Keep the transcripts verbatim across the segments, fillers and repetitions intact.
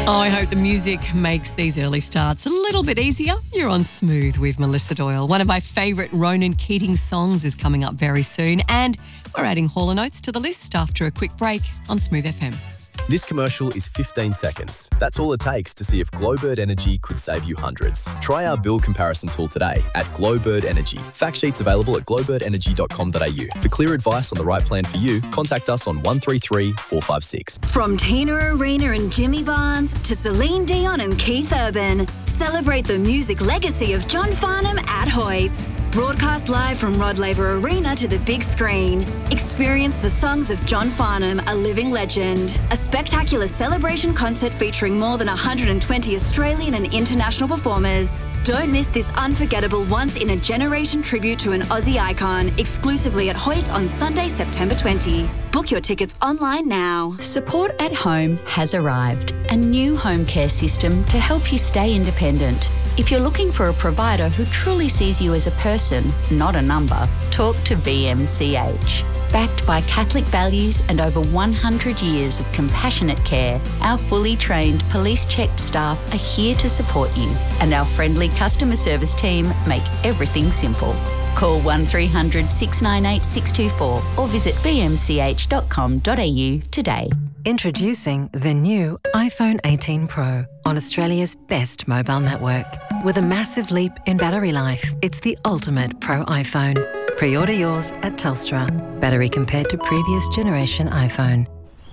Oh, I hope the music makes these early starts a little bit easier. You're on Smooth with Melissa Doyle. One of my favourite Ronan Keating songs is coming up very soon, and we're adding Hall and Oates to the list after a quick break on Smooth F M. This commercial is fifteen seconds. That's all it takes to see if Glowbird Energy could save you hundreds. Try our bill comparison tool today at Glowbird Energy. Fact sheets available at glowbird energy dot com dot a u. For clear advice on the right plan for you, contact us on one three three, four five six. From Tina Arena and Jimmy Barnes to Celine Dion and Keith Urban, celebrate the music legacy of John Farnham at Hoyts. Broadcast live from Rod Laver Arena to the big screen. Experience the songs of John Farnham, a living legend. A spectacular celebration concert featuring more than one hundred twenty Australian and international performers. Don't miss this unforgettable once-in-a-generation tribute to an Aussie icon, exclusively at Hoyts on Sunday, September twentieth. Book your tickets online now. Support at Home has arrived, a new home care system to help you stay independent. If you're looking for a provider who truly sees you as a person, not a number, talk to B M C H. Backed by Catholic values and over one hundred years of compassionate care, our fully trained police-checked staff are here to support you, and our friendly customer service team make everything simple. Call one three hundred, six nine eight, six two four or visit b m c h dot com dot a u today. Introducing the new iPhone eighteen Pro on Australia's best mobile network. With a massive leap in battery life, it's the ultimate Pro iPhone. Pre-order yours at Telstra. Battery compared to previous generation iPhone.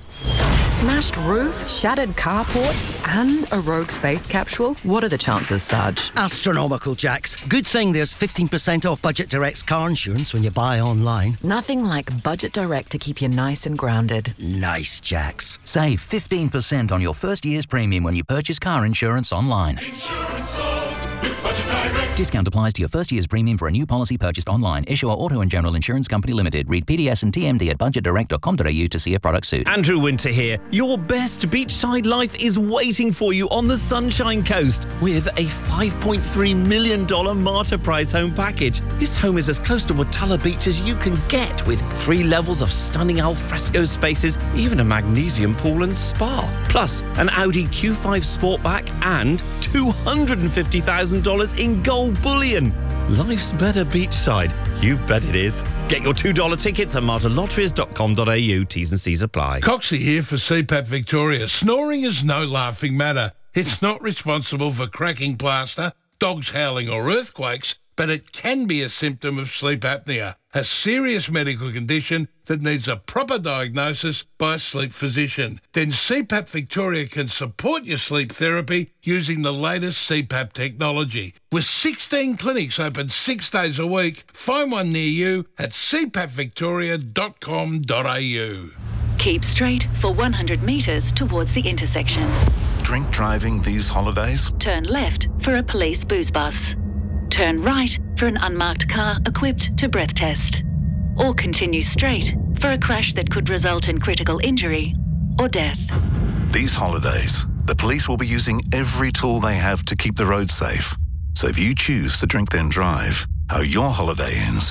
Smashed roof, shattered carport, and a rogue space capsule? What are the chances, Sarge? Astronomical, Jax. Good thing there's fifteen percent off Budget Direct's car insurance when you buy online. Nothing like Budget Direct to keep you nice and grounded. Nice, Jax. Save fifteen percent on your first year's premium when you purchase car insurance online. Insurance solved with Budget Direct. Discount applies to your first year's premium for a new policy purchased online. Issuer Auto and General Insurance Company Limited. Read P D S and T M D at budget direct dot com dot a u to see if products suit. Andrew Winter here. Your best beachside life is waiting for you on the Sunshine Coast with a five point three million dollars Martyr Prize home package. This home is as close to Watala Beach as you can get, with three levels of stunning alfresco spaces, even a magnesium pool and spa. Plus, an Audi Q five Sportback and two hundred fifty thousand dollars in gold bullion. Life's better beachside. You bet it is. Get your two dollar tickets at martyr lotteries dot com dot a u. T's and C's apply. Coxie here for C PAP Victoria. Snoring is no laughing matter. It's not responsible for cracking plaster, dogs howling or earthquakes, but it can be a symptom of sleep apnea, a serious medical condition that needs a proper diagnosis by a sleep physician. Then C PAP Victoria can support your sleep therapy using the latest C PAP technology. With sixteen clinics open six days a week, find one near you at c pap victoria dot com dot a u. Keep straight for one hundred metres towards the intersection. Drink driving these holidays? Turn left for a police booze bus. Turn right for an unmarked car equipped to breath test. Or continue straight for a crash that could result in critical injury or death. These holidays, the police will be using every tool they have to keep the road safe. So if you choose to drink then drive, how your holiday ends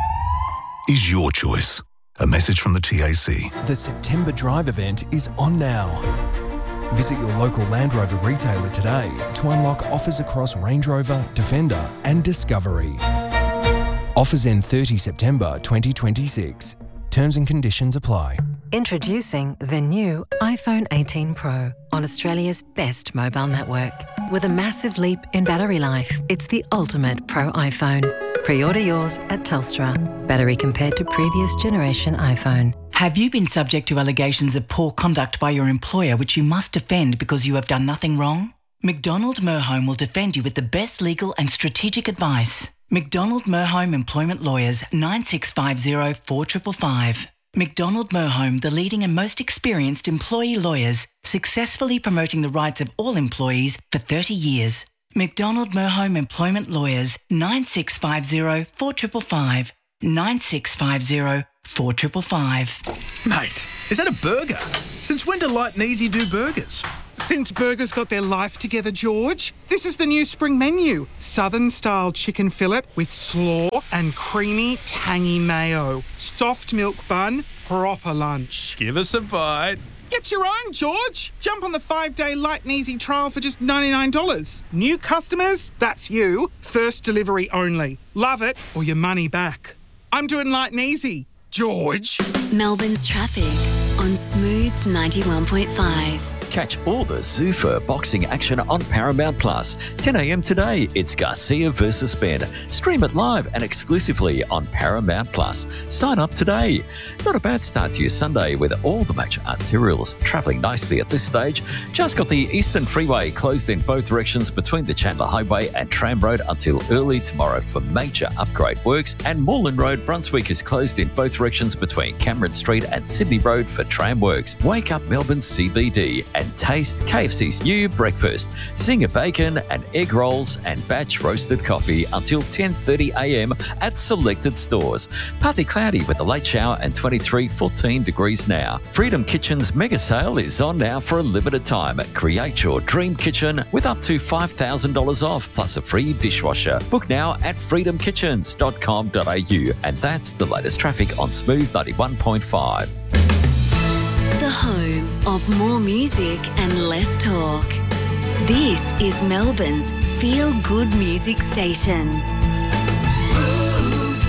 is your choice. A message from the T A C. The September Drive event is on now. Visit your local Land Rover retailer today to unlock offers across Range Rover, Defender and Discovery. Offers end thirtieth September twenty twenty-six. Terms and conditions apply. Introducing the new iPhone eighteen Pro on Australia's best mobile network. With a massive leap in battery life, it's the ultimate Pro iPhone. Pre-order yours at Telstra. Battery compared to previous generation iPhone. Have you been subject to allegations of poor conduct by your employer which you must defend because you have done nothing wrong? McDonald Merhome will defend you with the best legal and strategic advice. McDonald Merhome Employment Lawyers, nine six five zero, four five five five. McDonald Merhome, the leading and most experienced employee lawyers, successfully promoting the rights of all employees for thirty years. McDonald Merhome Employment Lawyers, nine six five zero, four five five five. nine six five zero, four five five five. Mate, is that a burger? Since when do Light and Easy do burgers? Since burgers got their life together, George. This is the new spring menu. Southern-style chicken fillet with slaw and creamy, tangy mayo. Soft milk bun, proper lunch. Give us a bite. Get your own, George. Jump on the five-day light and easy trial for just ninety-nine dollars. New customers, that's you. First delivery only. Love it or your money back. I'm doing light and easy. George. Melbourne's traffic on Smooth ninety-one point five. Catch all the Zuffa boxing action on Paramount Plus. ten a.m. today, it's Garcia versus Ben. Stream it live and exclusively on Paramount Plus. Sign up today. Not a bad start to your Sunday with all the major arterials travelling nicely at this stage. Just got the Eastern Freeway closed in both directions between the Chandler Highway and Tram Road until early tomorrow for major upgrade works. And Moreland Road, Brunswick is closed in both directions between Cameron Street and Sydney Road for tram works. Wake up Melbourne C B D and taste K F C's new breakfast. Zinger bacon and egg rolls and batch roasted coffee until ten thirty a.m. at selected stores. Partly cloudy with a late shower and twenty-three, fourteen degrees now. Freedom Kitchen's mega sale is on now for a limited time. Create your dream kitchen with up to five thousand dollars off plus a free dishwasher. Book now at freedom kitchens dot com dot a u. And that's the latest traffic on Smooth ninety-one point five. The home of more music and less talk. This is Melbourne's feel-good music station. Smooth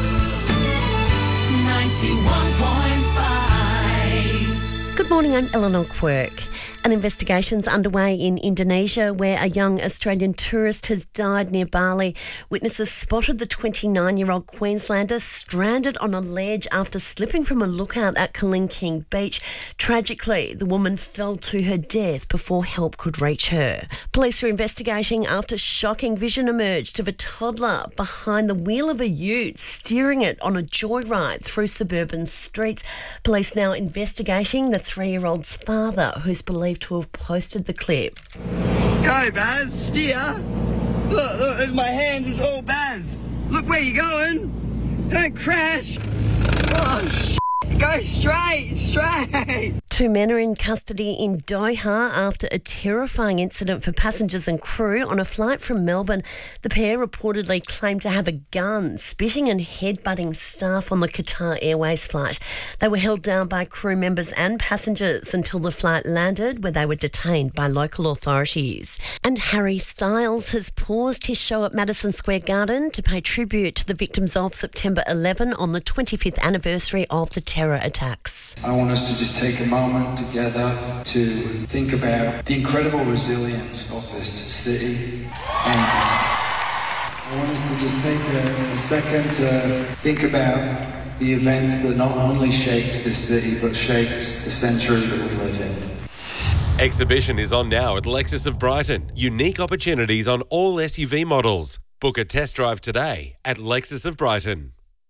ninety-one point five. Good morning, I'm Eleanor Quirk. An investigation's underway in Indonesia where a young Australian tourist has died near Bali. Witnesses spotted the twenty-nine-year-old Queenslander stranded on a ledge after slipping from a lookout at Kelingking Beach. Tragically, the woman fell to her death before help could reach her. Police are investigating after shocking vision emerged of a toddler behind the wheel of a ute, steering it on a joyride through suburban streets. Police now investigating the three-year-old's father, who's believed to have posted the clip. Go, Baz, steer. Look, look, there's my hands, it's all Baz. Look where you're going. Don't crash. Oh, shit. Go straight, straight. Two men are in custody in Doha after a terrifying incident for passengers and crew on a flight from Melbourne. The pair reportedly claimed to have a gun, spitting and headbutting staff on the Qatar Airways flight. They were held down by crew members and passengers until the flight landed, where they were detained by local authorities. And Harry Styles has paused his show at Madison Square Garden to pay tribute to the victims of September eleventh on the twenty-fifth anniversary of the terror attacks. I want us to just take a moment together to think about the incredible resilience of this city, and I want us to just take a, a second to think about the events that not only shaped this city but shaped the century that we live in. Exhibition is on now at Lexus of Brighton. Unique opportunities on all S U V models. Book a test drive today at Lexus of Brighton.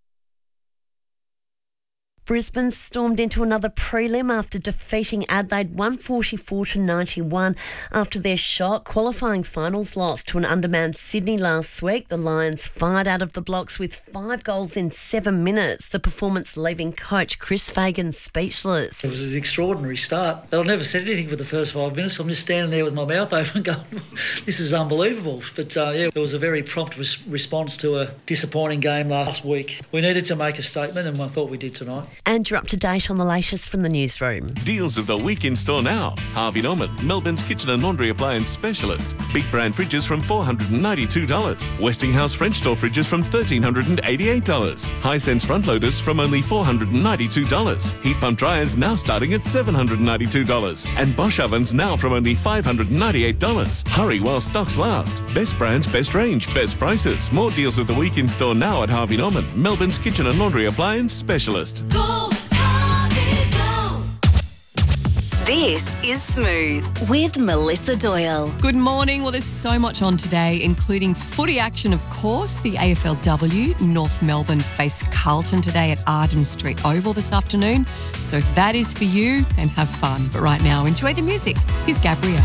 Brisbane stormed into another prelim after defeating Adelaide one forty-four to ninety-one. After their shock qualifying finals loss to an undermanned Sydney last week, the Lions fired out of the blocks with five goals in seven minutes. The performance leaving coach Chris Fagan speechless. It was an extraordinary start. I've never said anything for the first five minutes. I'm just standing there with my mouth open going, this is unbelievable. But uh, yeah, it was a very prompt res- response to a disappointing game last week. We needed to make a statement, and I thought we did tonight. And you're up to date on the latest from the newsroom. Deals of the week in store now. Harvey Norman, Melbourne's kitchen and laundry appliance specialist. Big brand fridges from four hundred ninety-two dollars. Westinghouse French door fridges from one thousand three hundred eighty-eight dollars. Hisense front loaders from only four hundred ninety-two dollars. Heat pump dryers now starting at seven hundred ninety-two dollars. And Bosch ovens now from only five hundred ninety-eight dollars. Hurry while stocks last. Best brands, best range, best prices. More deals of the week in store now at Harvey Norman, Melbourne's kitchen and laundry appliance specialist. Go! This is Smooth with Melissa Doyle. Good morning. Well, there's so much on today, including footy action, of course. The A F L W, North Melbourne face Carlton today at Arden Street Oval this afternoon. So if that is for you, then have fun. But right now, enjoy the music. Here's Gabrielle.